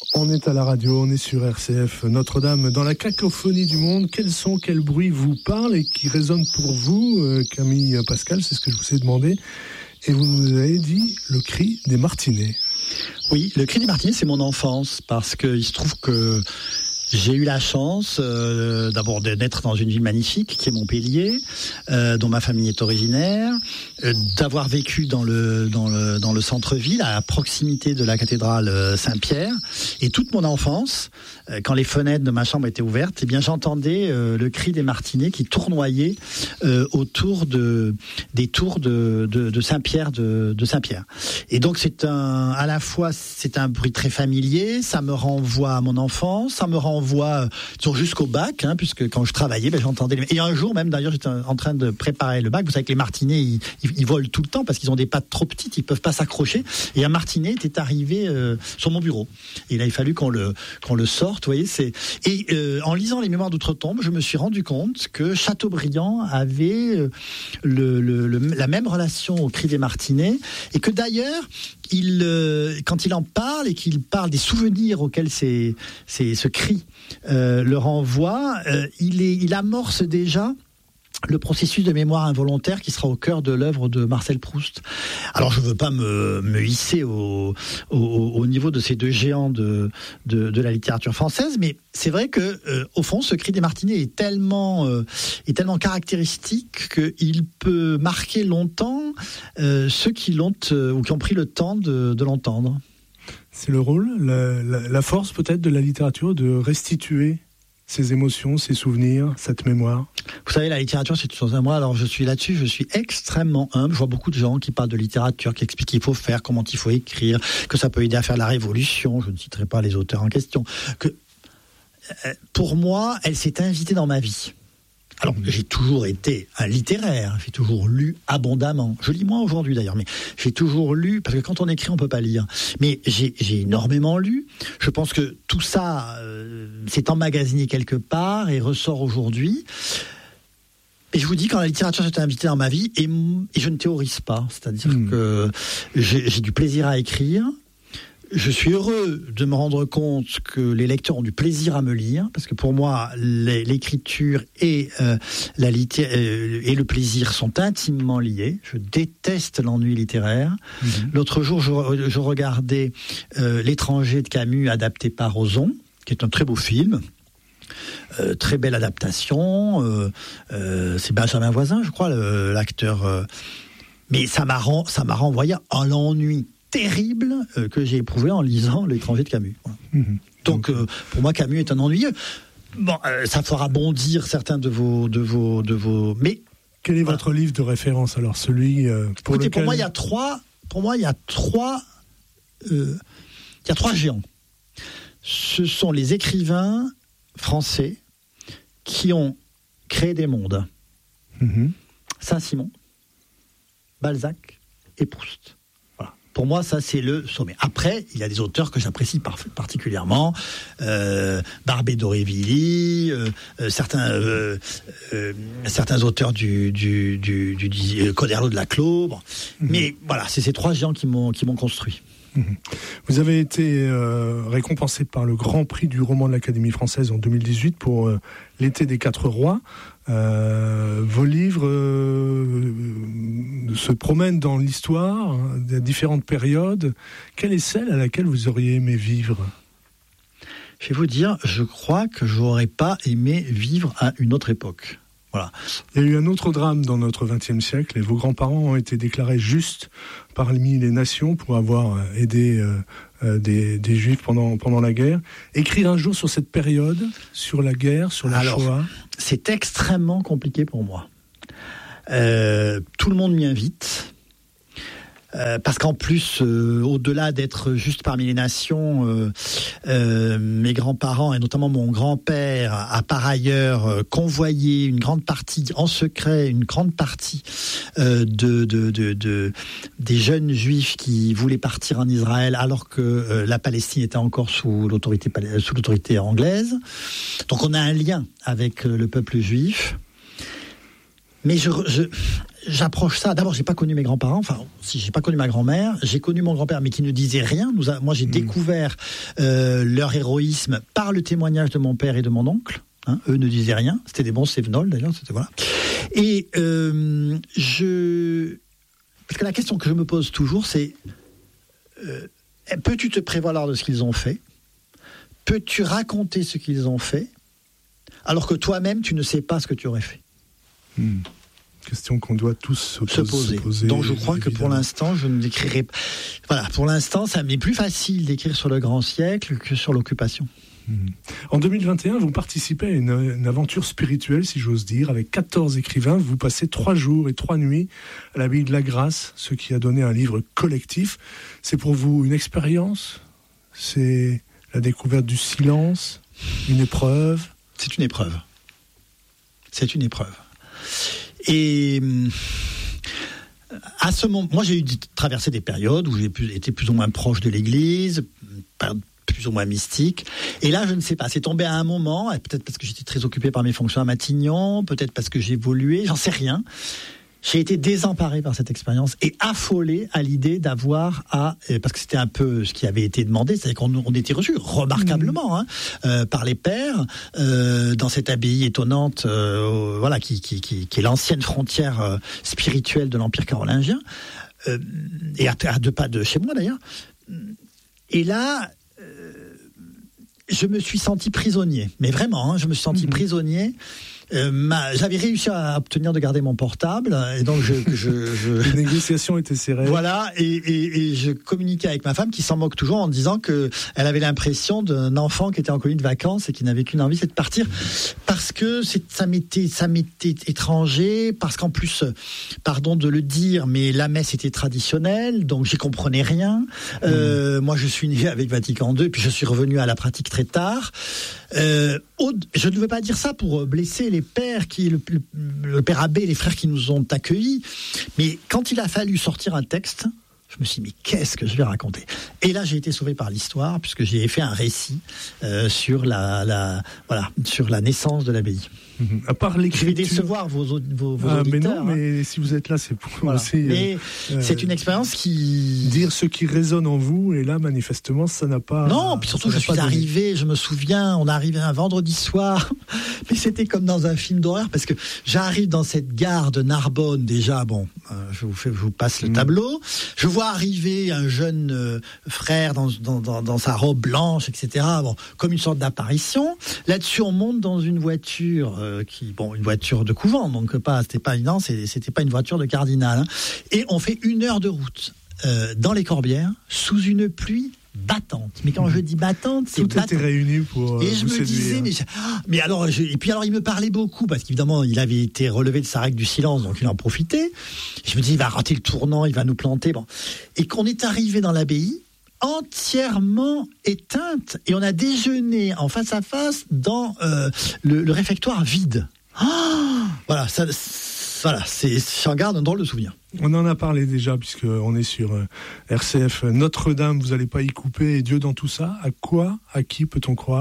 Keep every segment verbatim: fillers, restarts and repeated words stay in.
On est à la radio, on est sur R C F Notre-Dame, dans la cacophonie du monde. Quels sons, quels bruits vous parlent et qui résonnent pour vous, euh, Camille Pascal, c'est ce que je vous ai demandé. Et vous nous avez dit le cri des martinets. Oui, le cri des martinets, c'est mon enfance, parce qu'il se trouve que j'ai eu la chance euh, d'abord de naître dans une ville magnifique qui est Montpellier, euh, dont ma famille est originaire, euh, d'avoir vécu dans le dans le dans le centre-ville, à proximité de la cathédrale euh, Saint-Pierre, et toute mon enfance, euh, quand les fenêtres de ma chambre étaient ouvertes, eh bien j'entendais euh, le cri des martinets qui tournoyaient euh, autour de des tours de de, de Saint-Pierre de, de Saint-Pierre. Et donc c'est un à la fois c'est un bruit très familier, ça me renvoie à mon enfance, ça me renvoie voix jusqu'au bac, hein, puisque quand je travaillais, ben, j'entendais les... Et un jour même, d'ailleurs, j'étais en train de préparer le bac. Vous savez que les martinets, ils, ils, ils volent tout le temps parce qu'ils ont des pattes trop petites, ils peuvent pas s'accrocher. Et un martinet était arrivé euh, sur mon bureau. Et là, il a fallu qu'on le qu'on le sorte. Vous voyez, c'est. Et euh, en lisant les Mémoires d'outre-tombe, je me suis rendu compte que Chateaubriand avait euh, le, le, le, la même relation au cri des martinets, et que d'ailleurs, il, euh, quand il en parle et qu'il parle des souvenirs auxquels c'est, c'est ce cri euh, le renvoie, euh, il, est, il amorce déjà le processus de mémoire involontaire qui sera au cœur de l'œuvre de Marcel Proust. Alors je ne veux pas me, me hisser au, au, au niveau de ces deux géants de, de, de la littérature française, mais c'est vrai que euh, au fond, ce cri des martinets est tellement, euh, est tellement caractéristique qu'il peut marquer longtemps euh, ceux qui l'ont euh, ou qui ont pris le temps de, de l'entendre. C'est le rôle, la, la, la force peut-être de la littérature de restituer ces émotions, ces souvenirs, cette mémoire. Vous savez, la littérature, c'est une chose à moi. Alors, je suis là-dessus, je suis extrêmement humble. Je vois beaucoup de gens qui parlent de littérature, qui expliquent qu'il faut faire, comment il faut écrire, que ça peut aider à faire la révolution. Je ne citerai pas les auteurs en question. Que, euh, pour moi, elle s'est invitée dans ma vie. Alors, j'ai toujours été un littéraire, j'ai toujours lu abondamment. Je lis moins aujourd'hui d'ailleurs, mais j'ai toujours lu, parce que quand on écrit, on peut pas lire. Mais j'ai, j'ai énormément lu. Je pense que tout ça euh, s'est emmagasiné quelque part et ressort aujourd'hui. Et je vous dis, quand la littérature s'est invitée dans ma vie, et, et je ne théorise pas, c'est-à-dire mmh. que j'ai, j'ai du plaisir à écrire. Je suis heureux de me rendre compte que les lecteurs ont du plaisir à me lire, parce que pour moi, l'écriture et, euh, la litté- euh, et le plaisir sont intimement liés. Je déteste l'ennui littéraire. Mmh. L'autre jour, je, je regardais euh, L'étranger de Camus, adapté par Ozon, qui est un très beau film. Euh, très belle adaptation. Euh, euh, c'est Benjamin Voisin, je crois, le, l'acteur. Euh, mais ça m'a, ren- ça m'a renvoyé à l'ennui terrible euh, que j'ai éprouvé en lisant L'étranger de Camus. Voilà. Mmh. Donc, euh, pour moi, Camus est un ennuyeux. Bon, euh, ça fera bondir certains de vos, de vos, de vos. Mais quel est voilà. votre livre de référence alors, celui euh, pour Écoutez, lequel... pour moi, il y a trois. Pour moi, il y a trois. Euh, il y a trois géants. Ce sont les écrivains français qui ont créé des mondes. Mmh. Saint-Simon, Balzac et Proust. Pour moi, ça, c'est le sommet. Après, il y a des auteurs que j'apprécie par- particulièrement. Euh, Barbé d'Aurevilly, euh, euh, certains, euh, euh, certains auteurs du, du, du, du, du euh, Coderlo de Laclos. Bon. Mmh. Mais voilà, c'est ces trois géants qui m'ont, qui m'ont construit. Mmh. Vous avez été euh, récompensé par le Grand Prix du roman de l'Académie française en deux mille dix-huit pour euh, L'été des quatre rois. Euh, vos livres euh, se promènent dans l'histoire, hein, des différentes périodes. Quelle est celle à laquelle vous auriez aimé vivre ? Je vais vous dire, je crois que je n'aurais pas aimé vivre à une autre époque. Voilà. Il y a eu un autre drame dans notre vingtième siècle et vos grands-parents ont été déclarés justes parmi les nations pour avoir aidé euh, euh, des, des Juifs pendant, pendant la guerre. Écrire un jour sur cette période, sur la guerre, sur la Alors, Shoah. C'est extrêmement compliqué pour moi. Euh, tout le monde m'y invite. Euh, parce qu'en plus, euh, au-delà d'être juste parmi les nations, euh, euh, mes grands-parents, et notamment mon grand-père, a par ailleurs euh, convoyé une grande partie, en secret, une grande partie euh, de, de, de, de, des jeunes juifs qui voulaient partir en Israël alors que euh, la Palestine était encore sous l'autorité, sous l'autorité anglaise. Donc on a un lien avec euh, le peuple juif. Mais je... je j'approche ça. D'abord, j'ai pas connu mes grands-parents. Enfin, si j'ai pas connu ma grand-mère, j'ai connu mon grand-père, mais qui ne disait rien. Nous a, moi, j'ai mmh. découvert euh, leur héroïsme par le témoignage de mon père et de mon oncle. Hein, eux ne disaient rien. C'était des bons sévenols, d'ailleurs. C'était voilà. Et euh, je, parce que la question que je me pose toujours, c'est euh, peux-tu te prévaloir de ce qu'ils ont fait ? Peux-tu raconter ce qu'ils ont fait, alors que toi-même, tu ne sais pas ce que tu aurais fait ? Mmh. Question qu'on doit tous se, pose, se, poser. se poser. Donc je crois évidemment. que pour l'instant, je ne décrirai pas. Voilà, pour l'instant, ça m'est plus facile d'écrire sur le grand siècle que sur l'occupation. Mmh. En deux mille vingt et un, vous participez à une, une aventure spirituelle, si j'ose dire, avec quatorze écrivains. Vous passez trois jours et trois nuits à l'abbaye de la Grâce, ce qui a donné un livre collectif. C'est pour vous une expérience ? C'est la découverte du silence ? Une épreuve ? C'est une épreuve. C'est une épreuve. Et à ce moment, moi j'ai eu traversé des périodes où j'ai été plus ou moins proche de l'Église, plus ou moins mystique. Et là, je ne sais pas, c'est tombé à un moment, peut-être parce que j'étais très occupé par mes fonctions à Matignon, peut-être parce que j'ai évolué, j'en sais rien. J'ai été désemparé par cette expérience et affolé à l'idée d'avoir à, parce que c'était un peu ce qui avait été demandé, c'est-à-dire qu'on on était reçus remarquablement hein, euh, par les pères euh, dans cette abbaye étonnante, euh, voilà, qui, qui, qui, qui est l'ancienne frontière euh, spirituelle de l'Empire carolingien, euh, et à, à deux pas de chez moi d'ailleurs. Et là, euh, je me suis senti prisonnier, mais vraiment, hein, je me suis senti mmh. prisonnier. Euh, ma, j'avais réussi à obtenir de garder mon portable et donc je, je, je les négociations étaient serrées. Voilà et, et, et je communiquais avec ma femme qui s'en moque toujours en disant que elle avait l'impression d'un enfant qui était en colonie de vacances et qui n'avait qu'une envie, c'est de partir parce que c'est, ça m'était ça m'était étranger, parce qu'en plus, pardon de le dire, mais la messe était traditionnelle, donc j'y comprenais rien. Euh, mmh. Moi, je suis né avec Vatican deux, puis je suis revenu à la pratique très tard. Euh, je ne veux pas dire ça pour blesser les pères, qui, le, le, le père abbé, les frères qui nous ont accueillis, mais quand il a fallu sortir un texte, je me suis dit, mais qu'est-ce que je vais raconter ? Et là, j'ai été sauvé par l'histoire, puisque j'ai fait un récit euh, sur, la, la, voilà, sur la naissance de l'abbaye. Mmh. À part l'écriture... Je vais décevoir vos, vos, vos ah, auditeurs. Mais non, mais hein. si vous êtes là, c'est pour voilà. aussi... Mais euh, c'est une expérience qui... Dire ce qui résonne en vous, et là, manifestement, ça n'a pas... Non, puis surtout, je suis arrivé, je me souviens, on est arrivé un vendredi soir, mais c'était comme dans un film d'horreur, parce que j'arrive dans cette gare de Narbonne, déjà, bon, euh, je, vous fais, je vous passe le mmh. tableau, je vois arriver un jeune euh, frère dans, dans, dans, dans sa robe blanche, et cetera, bon, comme une sorte d'apparition. Là-dessus, on monte dans une voiture... Euh, qui, bon, une voiture de couvent, donc pas, c'était pas, non, c'était pas une voiture de cardinal. Hein. Et on fait une heure de route euh, dans les Corbières sous une pluie battante. Mais quand je dis battante, c'est tout battante. était réuni pour. Euh, et je me séduire. disais, mais, mais alors, je, et puis alors il me parlait beaucoup parce qu'évidemment il avait été relevé de sa règle du silence, donc il en profitait. Je me dis, il va rater le tournant, il va nous planter. Bon, et qu'on est arrivé dans l'abbaye, entièrement éteinte, et on a déjeuné en face à face dans euh, le, le réfectoire vide. Oh, voilà, ça, voilà, c'est, j'en garde un drôle de souvenir. On en a parlé déjà, puisqu'on est sur euh, R C F Notre-Dame, vous n'allez pas y couper, et Dieu dans tout ça. À quoi, à qui peut-on croire ?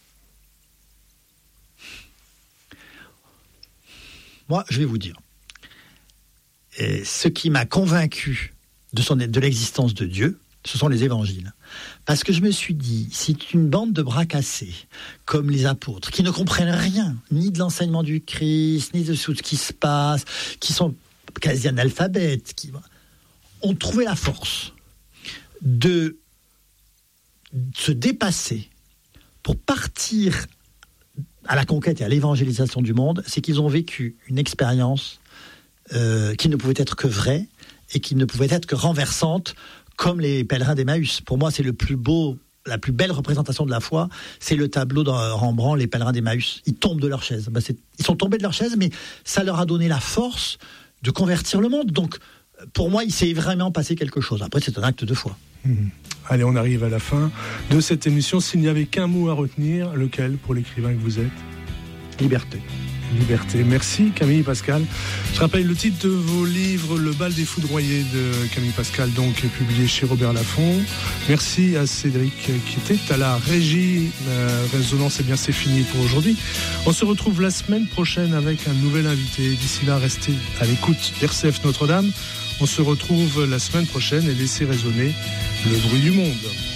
Moi, je vais vous dire. Et ce qui m'a convaincu de, son, de l'existence de Dieu, ce sont les évangiles. Parce que je me suis dit, c'est une bande de bras cassés, comme les apôtres, qui ne comprennent rien, ni de l'enseignement du Christ, ni de ce qui se passe, qui sont quasi analphabètes, qui ont trouvé la force de se dépasser pour partir à la conquête et à l'évangélisation du monde. C'est qu'ils ont vécu une expérience euh, qui ne pouvait être que vraie et qui ne pouvait être que renversante, comme les pèlerins d'Emmaüs. Pour moi, c'est le plus beau, la plus belle représentation de la foi, c'est le tableau de Rembrandt, les pèlerins d'Emmaüs. Ils tombent de leur chaise. Ben, c'est, ils sont tombés de leur chaise, mais ça leur a donné la force de convertir le monde. Donc, pour moi, il s'est vraiment passé quelque chose. Après, c'est un acte de foi. Mmh. Allez, on arrive à la fin de cette émission. S'il n'y avait qu'un mot à retenir, lequel pour l'écrivain que vous êtes ? Liberté. liberté. Merci Camille Pascal. Je rappelle le titre de vos livres, Le bal des foudroyés de Camille Pascal, donc publié chez Robert Laffont. Merci à Cédric qui était à la régie. Euh, Résonance, et bien c'est fini pour aujourd'hui. On se retrouve la semaine prochaine avec un nouvel invité. D'ici là, restez à l'écoute d'R C F Notre-Dame. On se retrouve la semaine prochaine et laissez résonner le bruit du monde.